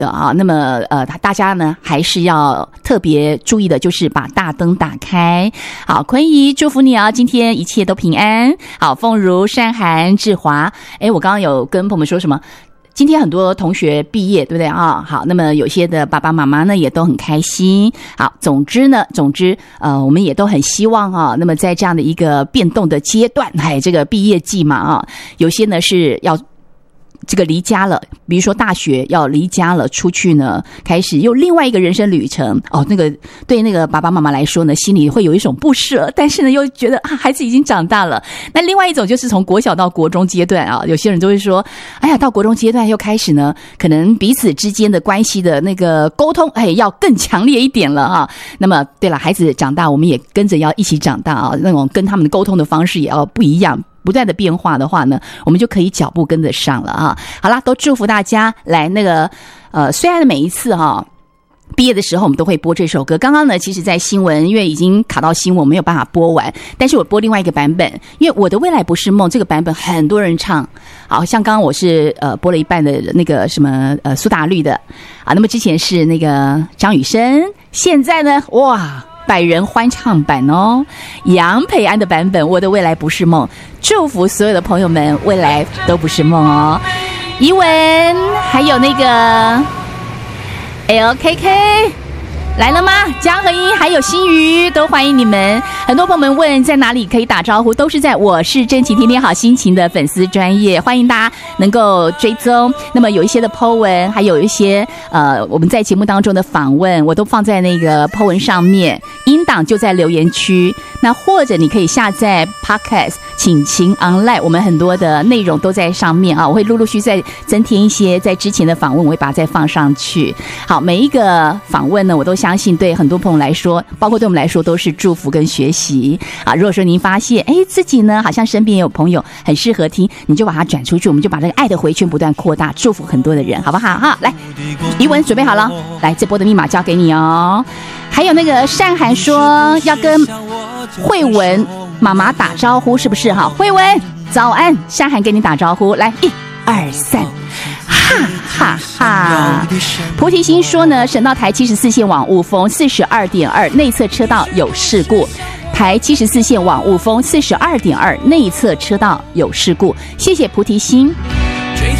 的啊，那么大家呢还是要特别注意的，就是把大灯打开。好，坤怡祝福你啊，今天一切都平安。好，凤如、山涵、志华，我刚刚有跟朋友们说什么？今天很多同学毕业，对不对啊？好，那么有些的爸爸妈妈呢也都很开心。好，总之我们也都很希望啊，那么在这样的一个变动的阶段，这个毕业季嘛啊，有些呢是要这个离家了，比如说大学要离家了，出去呢开始又另外一个人生旅程哦。那个对那个爸爸妈妈来说呢，心里会有一种不舍，但是呢又觉得孩子已经长大了。那另外一种就是从国小到国中阶段啊，有些人都会说，哎呀，到国中阶段又开始呢，可能彼此之间的关系的那个沟通，要更强烈一点了啊。那么对了，孩子长大，我们也跟着要一起长大啊，那种跟他们的沟通的方式也要不一样。不断的变化的话呢，我们就可以脚步跟得上了啊。好啦，都祝福大家来那个虽然每一次毕业的时候我们都会播这首歌，刚刚呢其实在新闻因为已经卡到新闻，我没有办法播完，但是我播另外一个版本，因为我的未来不是梦这个版本很多人唱，好像刚刚我是播了一半的那个什么苏打绿的啊，那么之前是那个张雨生，现在呢哇百人欢唱版哦，杨培安的版本，我的未来不是梦，祝福所有的朋友们未来都不是梦哦。怡文还有那个 LKK 来了吗？江和英还有新瑜都欢迎你们。很多朋友们问在哪里可以打招呼，都是在我是真奇天天好心情的粉丝专页，欢迎大家能够追踪。那么有一些的 po 文，还有一些我们在节目当中的访问，我都放在那个 po 文上面，音档就在留言区。那或者你可以下载 podcast 请晴 online， 我们很多的内容都在上面啊，我会陆续再增添一些在之前的访问，我会把它再放上去。好，每一个访问呢，我都相信对很多朋友来说，包括对我们来说都是祝福跟学习啊。如果说您发现自己呢好像身边也有朋友很适合听，你就把它转出去，我们就把这个爱的回圈不断扩大，祝福很多的人，好不好哈？来，怡文准备好了，来，这波的密码交给你哦。还有那个善涵说要跟慧文妈妈打招呼，是不是哈？慧文早安，善涵跟你打招呼，来，1、2、3。哈哈哈！菩提心说呢，省道台74线往雾峰42.2内侧车道有事故，台74线往雾峰42.2内侧车道有事故，谢谢菩提心。